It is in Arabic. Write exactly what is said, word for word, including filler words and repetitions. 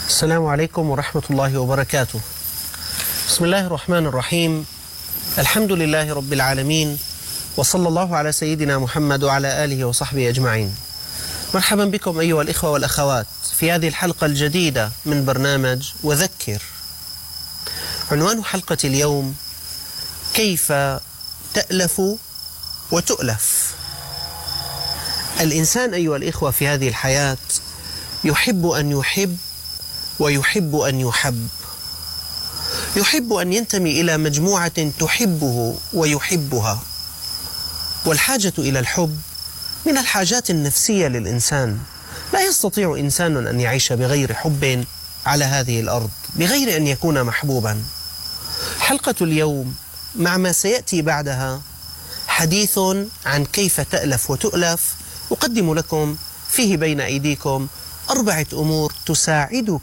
السلام عليكم ورحمة الله وبركاته. بسم الله الرحمن الرحيم. الحمد لله رب العالمين، وصلى الله على سيدنا محمد وعلى آله وصحبه أجمعين. مرحبا بكم أيها الإخوة والأخوات في هذه الحلقة الجديدة من برنامج وذكر. عنوان حلقة اليوم: كيف تألف وتؤلف. الإنسان أيها الإخوة في هذه الحياة يحب أن يحب ويحب أن يحب. يحب أن ينتمي إلى مجموعة تحبه ويحبها، والحاجة إلى الحب من الحاجات النفسية للإنسان. لا يستطيع إنسان أن يعيش بغير حب على هذه الأرض، بغير أن يكون محبوبا. حلقة اليوم مع ما سيأتي بعدها حديث عن كيف تألف وتؤلف. أقدم لكم فيه بين أيديكم أربعة أمور تساعدك